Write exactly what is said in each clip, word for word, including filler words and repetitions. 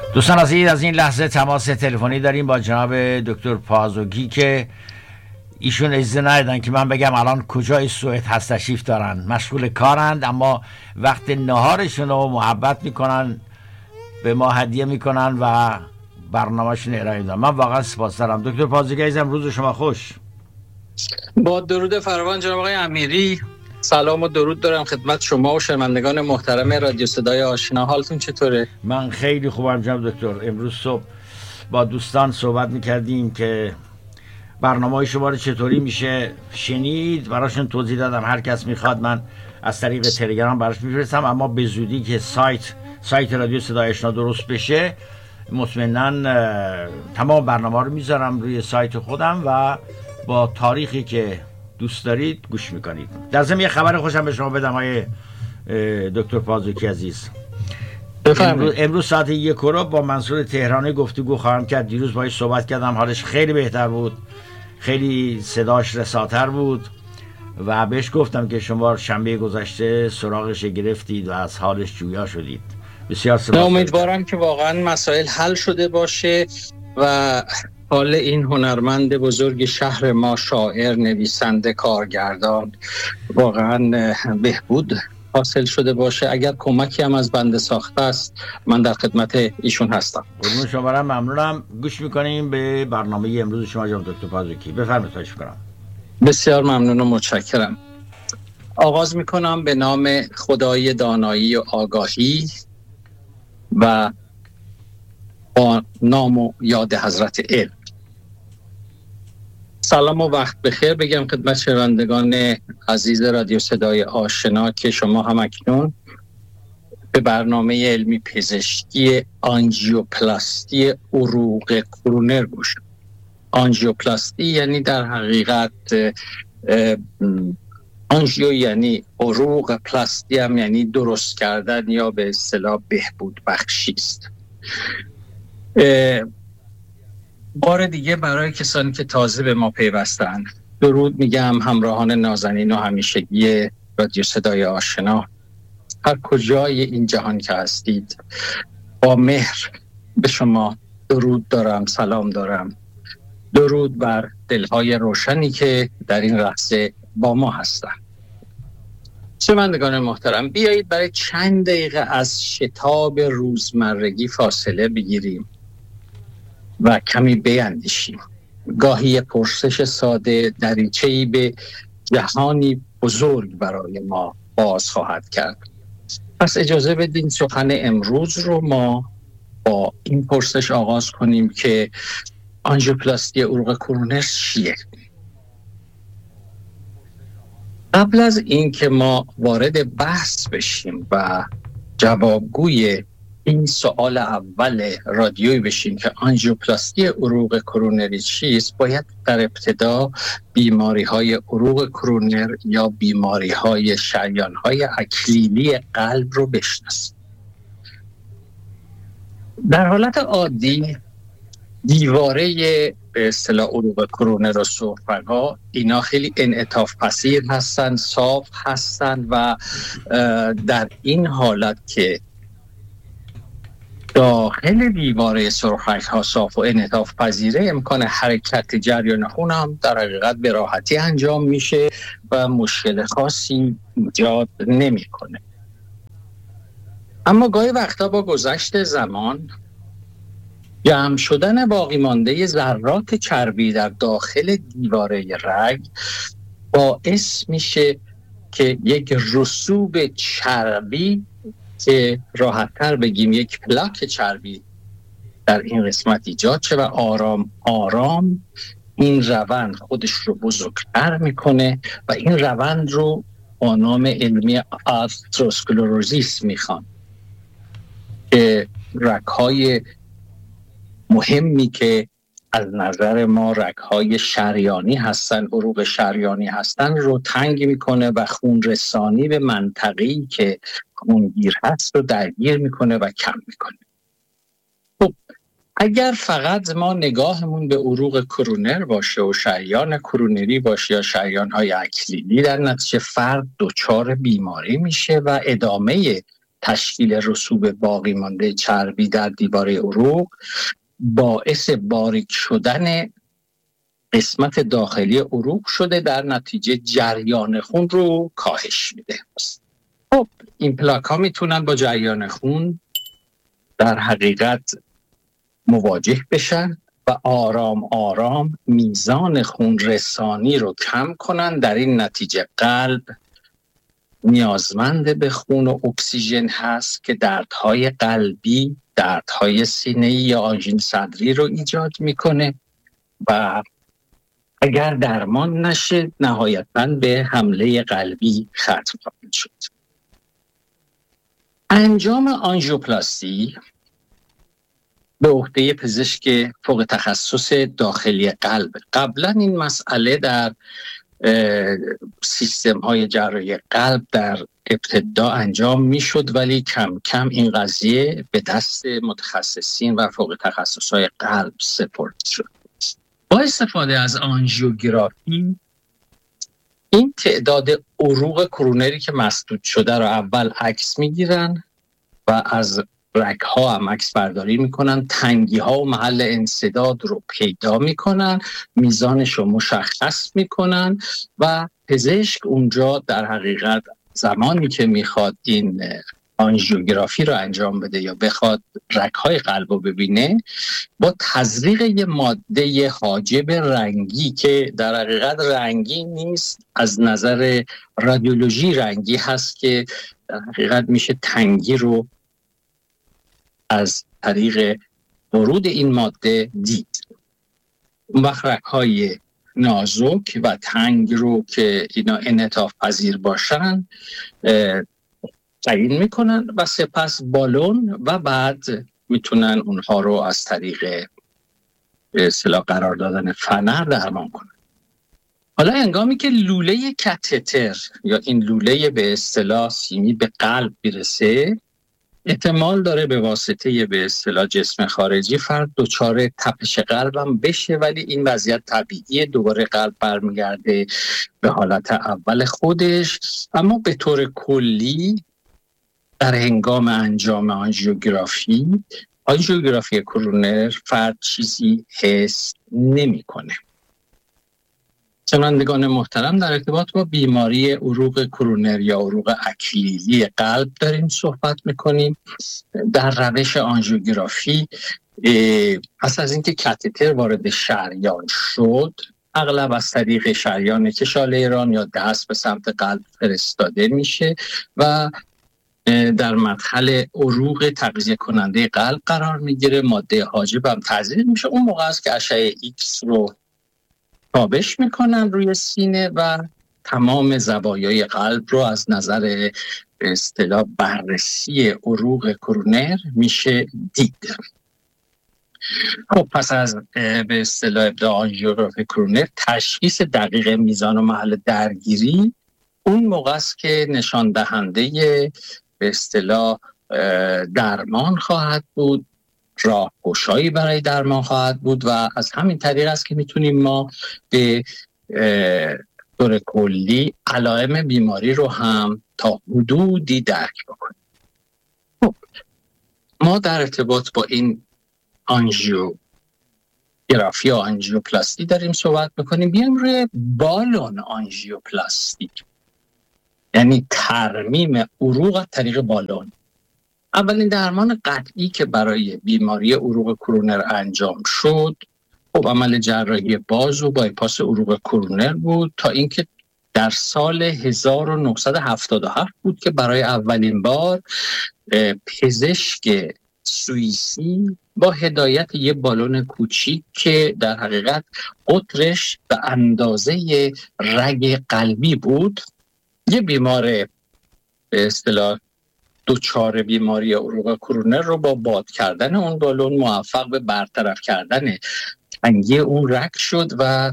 دوستان عزیز، از این لحظه تماس تلفنی داریم با جناب دکتر پازوکی که ایشون اجازه ندادن که من بگم الان کجای سوئد هست تشریف دارن، مشغول کارند، اما وقت نهارشون رو محبت میکنن به ما هدیه میکنن و برنامهشون ارائه میدن. من واقعا سپاسگزارم. دکتر پازوکی عزیزم، روز شما خوش. با درود فراوان جناب آقای امیری، سلام و درود دارم خدمت شما و شنوندگان محترم رادیو صدای آشنا. حالتون چطوره؟ من خیلی خوبم جناب دکتر. امروز صبح با دوستان صحبت میکردیم که برنامه شما رو چطوری میشه شنید، براشون توضیح دادم. هر کس میخواد من از طریق تلگرام براش میفرستم، اما به زودی که سایت سایت رادیو صدای آشنا درست بشه مطمئناً تمام برنامه رو میذارم روی سایت خودم و با تاریخی که دوست دارید گوش میکنید. در ضمن یه خبر خوشم به شما بدم های دکتر پازوکی عزیز. امروز, امروز ساعت یک و با منصور تهرانی گفتگو خواهم کرد. دیروز باهاش صحبت کردم، حالش خیلی بهتر بود، خیلی صداش رساتر بود و بهش گفتم که شما شنبه گذشته سراغش گرفتید و از حالش جویا شدید. بسیار سپاسگزارم. امیدوارم که واقعا مسائل حل شده باشه و حال این هنرمند بزرگ شهر ما، شاعر، نویسنده، کارگردان، واقعا بهبود حاصل شده باشه. اگر کمکی هم از بنده ساخته است من در خدمت ایشون هستم. قربون شما، ممنونم. گوش میکنیم به برنامه امروز شما جناب دکتر پازوکی. بفرمایید. خواهش میکنم. بسیار ممنون و متشکرم. آغاز میکنم به نام خدای دانایی و آگاهی و با نام و یاد حضرت علم. سلام و وقت بخیر بگم خدمت شنوندگان عزیز رادیو صدای آشنا که شما هم اکنون به برنامه علمی پزشکی آنژیوپلاستی عروق کرونر گوش. آنژیوپلاستی یعنی در حقیقت آنژیو یعنی عروق، پلاستی هم یعنی درست کردن یا به اصطلاح بهبود بخشی است. بار دیگه برای کسانی که تازه به ما پیوستن درود میگم. همراهان نازنین و همیشگی رادیو صدای آشنا، هر کجای این جهان که هستید، با مهر به شما درود دارم، سلام دارم. درود بر دلهای روشنی که در این لحظه با ما هستن. شنوندگان محترم، بیایید برای چند دقیقه از شتاب روزمرگی فاصله بگیریم و کمی بیندیشیم. گاهی پرسش ساده دریچه‌ای به جهانی بزرگ برای ما باز خواهد کرد. پس اجازه بدین سخن امروز رو ما با این پرسش آغاز کنیم که آنژیوپلاستی عروق کرونر چیه؟ قبل از این که ما وارد بحث بشیم و جوابگوی این سوال اول رادیویی بشیم که آنژیوپلاستی عروق کرونری چیست، باید در ابتدا بیماری‌های عروق کرونر یا بیماری‌های شریان‌های اکلیلی قلب رو بشناسیم. در حالت عادی دیواره به اصطلاح عروق کرونر و سرفه‌ها اینا خیلی انعطاف پذیر هستن، صاف هستن و در این حالت که داخل دیواره سرخک‌ها صاف و انعطاف پذیره، امکان حرکت جریان خون هم در حقیقت به راحتی انجام میشه و مشکل خاصی ایجاد نمیکنه. اما گاهی وقتا با گذشت زمان جمع شدن باقی مانده ذرات چربی در داخل دیواره رگ باعث میشه که یک رسوب چربی که راحت‌تر بگیم یک پلاک چربی در این قسمت ایجاد شه و آرام آرام این روند خودش رو بزرگتر میکنه و این روند رو با نام علمی آتروسکلروزیس میخوان که رگ‌های مهمی که از نظر ما رگ‌های شریانی هستن، عروق شریانی هستن رو تنگ میکنه و خون رسانی به منطقه‌ای که خونگیر هست رو درگیر میکنه و کم میکنه. خب اگر فقط ما نگاهمون به عروق کرونر باشه و شریان کرونری باشه یا شریان‌های اکلیلی، در نتیجه فرد دچار بیماری میشه و ادامه تشکیل رسوب باقی مانده چربی در دیواره عروق باعث باریک شدن قسمت داخلی عروق شده، در نتیجه جریان خون رو کاهش میده. خب این پلاک ها میتونن با جریان خون در حقیقت مواجه بشن و آرام آرام میزان خون رسانی رو کم کنن. در این نتیجه قلب نیازمند به خون و اکسیژن هست که دردهای قلبی، دردهای سینه‌ای یا آنژین صدری رو ایجاد میکنه و اگر درمان نشه نهایتاً به حمله قلبی ختم خواهد شد. انجام آنژیوپلاستی به عهده پزشک فوق تخصص داخلی قلب. قبلا این مسئله در سیستم های جراحی قلب در ابتدا انجام می شد، ولی کم کم این قضیه به دست متخصصین و فوق تخصص های قلب سپرد شد. با استفاده از آنژیوگرافی این تعداد عروق کرونری که مسدود شده رو اول عکس می گیرن و از رگ ها هم عکس برداری میکنن، تنگی ها و محل انسداد رو پیدا میکنن، میزانش رو مشخص میکنن و پزشک اونجا در حقیقت زمانی که میخواد این آنژیوگرافی رو انجام بده یا بخواد رگ های قلب رو ببینه، با تزریق یه ماده حاجب رنگی که در حقیقت رنگی نیست، از نظر رادیولوژی رنگی هست، که در حقیقت میشه تنگی رو از طریق ورود این ماده دید. اون وقت رگ‌های نازک و تنگ رو که اینا انعطاف پذیر باشن تعیین میکنن و سپس بالون و بعد میتونن اونها رو از طریق به اصطلاح قرار دادن فنر درمان کنن. حالا هنگامی که لوله کاتتر یا این لوله به اصطلاح سیمی به قلب برسه، احتمال داره به واسطه به اصطلاح جسم خارجی فرد دچار تپش قلبم بشه، ولی این وضعیت طبیعیه، دوباره قلب برمیگرده به حالت اول خودش. اما به طور کلی در هنگام انجام آنژیوگرافی آنژیوگرافی کرونر فرد چیزی حس نمی‌کنه. شنوندگان محترم، در ارتباط با بیماری عروق کرونر یا عروق اکلیلی قلب داریم صحبت میکنیم. در روش آنژیوگرافی پس از اینکه کاتتر وارد شریان شد، اغلب از طریق شریان کشال ایران یا دست به سمت قلب فرستاده میشه و در مدخل عروق تغذیه کننده قلب قرار میگیره. ماده حاجب هم تزریق میشه. اون موقع است که اشعه ایکس رو تابش میکنن روی سینه و تمام زوایای قلب رو از نظر به اصطلاح بررسی عروق کرونر میشه دید. خب پس از به اصطلاح ابداع آنژیوگرافی کرونر، تشخیص دقیق میزان و محل درگیری اون موقع است که نشان دهنده به اصطلاح درمان خواهد بود، راهگشایی برای درمان خواهد بود و از همین طریق است که میتونیم ما به طور کلی علائم بیماری رو هم تا حدودی درک بکنیم. خب ما در ارتباط با این آنژیوگرافی یا آنژیوپلاستی داریم صحبت میکنیم. بیایم روی بالون آنژیوپلاستی، یعنی ترمیم عروق از طریق بالون. اولین درمان قطعی که برای بیماری عروق کرونر انجام شد، خب عمل جراحی باز و بایپاس عروق کرونر بود، تا اینکه در سال هزار و نهصد و هفتاد و هفت بود که برای اولین بار پزشک سوئیسی با هدایت یه بالون کوچیک که در حقیقت قطرش به اندازه رگ قلبی بود، یه بیمار به اصطلاح دوچار بیماری عروق کرونر رو با باد کردن اون بالون موفق به برطرف کردن تنگی اون رگ شد و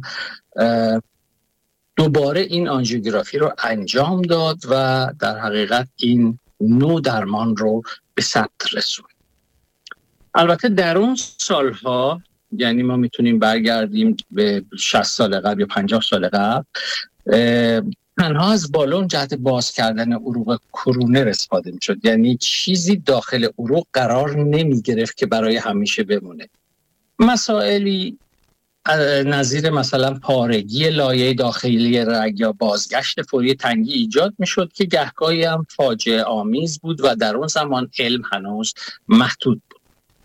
دوباره این آنژیوگرافی رو انجام داد و در حقیقت این نوع درمان رو به ثبت رسوند. البته در اون سالها، یعنی ما میتونیم برگردیم به شصت سال قبل یا پنجاه سال قبل، تنها از بالون جهت باز کردن عروق کرونر استفاده میشد، یعنی چیزی داخل عروق قرار نمی گرفت که برای همیشه بمونه. مسائلی نظیر مثلا پارگی لایه داخلی رگ یا بازگشت فوری تنگی ایجاد میشد که گهگاهی هم فاجعه آمیز بود و در اون زمان علم هنوز محدود بود.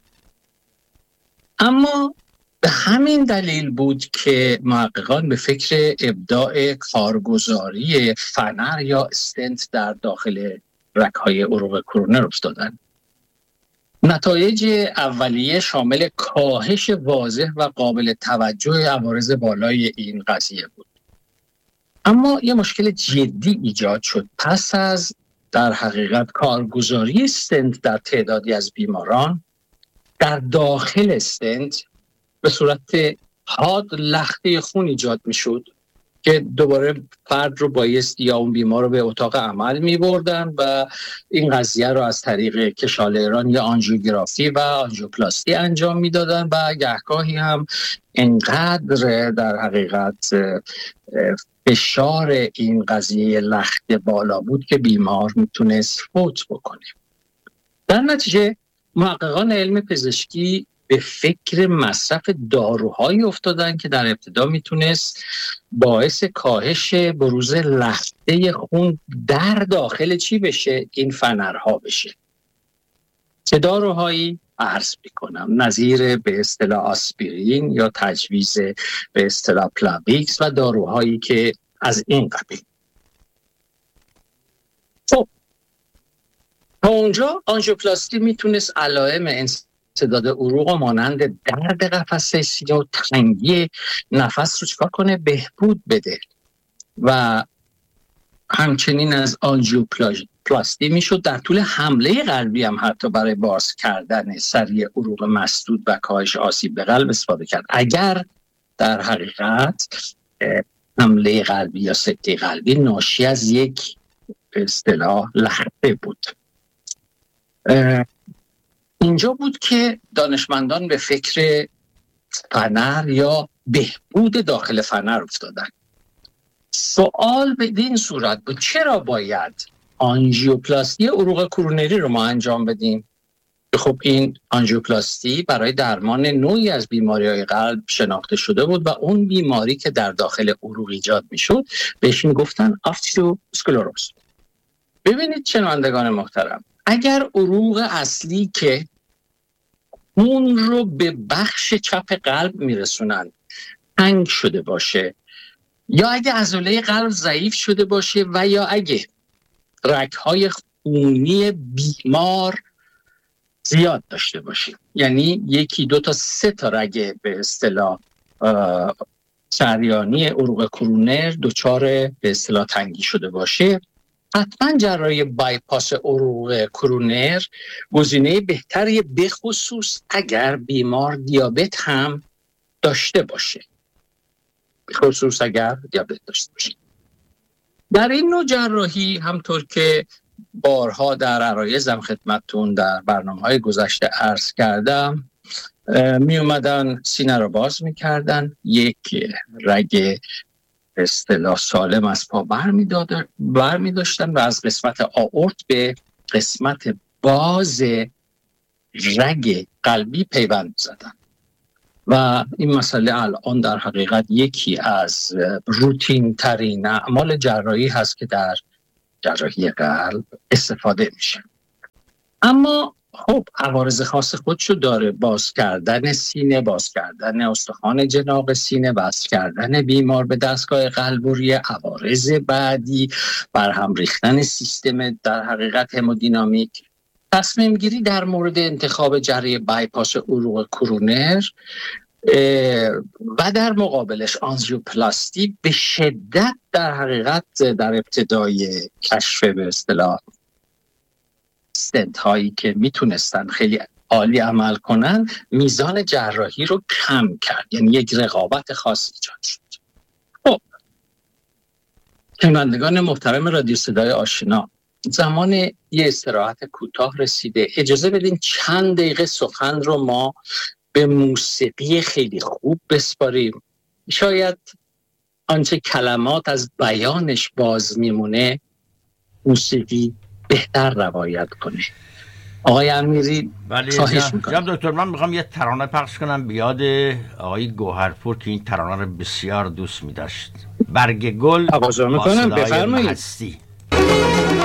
اما به همین دلیل بود که محققان به فکر ابداع کارگزاری فنر یا استنت در داخل رگ‌های عروق کرونر افتادند. نتایج اولیه شامل کاهش واضح و قابل توجه عوارض بالای این قضیه بود. اما یه مشکل جدی ایجاد شد پس از در حقیقت کارگزاری استنت در تعدادی از بیماران. در داخل استنت به صورت حاد لخته خون ایجاد می شد که دوباره فرد رو بایست یا اون بیمار رو به اتاق عمل می بردن و این قضیه رو از طریق کشالران یا آنژیوگرافی و آنژیوپلاستی انجام می دادن و گهگاهی هم انقدر در حقیقت فشار این قضیه لخته بالا بود که بیمار می تونست فوت بکنه. در نتیجه محققان علم پزشکی به فکر مصرف داروهایی افتادن که در ابتدا میتونست باعث کاهش بروز لخته خون در داخل چی بشه؟ این فنرها بشه. چه داروهایی؟ عرض میکنم نظیر به اصطلاح آسپرین یا تجویز به اصطلاح پلاویکس و داروهایی که از این قبیل. خب تا اونجا آنژیوپلاستی میتونست علائم انسداد عروق و مانند درد قفسه سینه و تنگی نفس رو چکار کنه؟ بهبود بده و همچنین از آنژیوپلاستی میشد در طول حمله قلبی هم حتی برای باز کردن سریع عروق مسدود و کاهش آسیب به قلب استفاده کرد اگر در حقیقت حمله قلبی یا سکته قلبی ناشی از یک اصطلاح لخته بود. اینجا بود که دانشمندان به فکر فنر یا بهبود داخل فنر افتادن. سوال به این صورت بود چرا باید آنژیوپلاستی عروق کرونری رو ما انجام بدیم؟ خب این آنژیوپلاستی برای درمان نوعی از بیماری‌های قلب شناخته شده بود و اون بیماری که در داخل عروق ایجاد میشد بهش میگفتن آتروسکلروز. ببینید شنوندگان محترم، اگر عروق اصلی که خون رو به بخش چپ قلب میرسونن تنگ شده باشه یا اگه عضله قلب ضعیف شده باشه و یا اگه رگ‌های خونی بیمار زیاد داشته باشه، یعنی یکی دو تا سه تا رگ به اصطلاح شریانی عروق کرونر دچار به اصطلاح تنگی شده باشه، حتما جراحی بایپاس عروق کرونر گزینه بهتری به خصوص اگر بیمار دیابت هم داشته باشه. به خصوص اگر دیابت داشته باشه. در این نوع جراحی همطور که بارها در عرایزم خدمتتون در برنامه‌های گذشته عرض کردم، می اومدن سینه رو باز می کردن، یک رگ اصطلاح سالم از پا بر می داشتن و از قسمت آئورت به قسمت باز رگ قلبی پیوند زدن و این مسئله الان در حقیقت یکی از روتین ترین اعمال جراحی هست که در جراحی قلب استفاده میشه. اما خب عوارض خاص خودشو داره. باز کردن سینه، باز کردن استخوان جناق سینه، باز کردن بیمار به دستگاه قلبوری، عوارض بعدی، برهم ریختن سیستم در حقیقت همودینامیک. تصمیم گیری در مورد انتخاب جراحی بایپاس عروق کرونر و در مقابلش آنژیوپلاستی به شدت در حقیقت در ابتدای کشف به اصطلاح استنت هایی که میتونستن خیلی عالی عمل کنن میزان جراحی رو کم کرد، یعنی یک رقابت خاص ایجاد شد. خب شنوندگان محترم رادیو صدای آشنا، زمان یه استراحت کوتاه رسیده. اجازه بدین چند دقیقه سخن رو ما به موسیقی خیلی خوب بسپاریم. شاید آنچه کلمات از بیانش باز میمونه موسیقی بهتر روایت کنه. آقای امیری خواهش میکنم. جناب دکتر من میخوام یه ترانه پخش کنم بیاد آقای گوهرپور که این ترانه رو بسیار دوست می‌داشت. برگ گل آغاز میکنم، بفرمایید. هستی.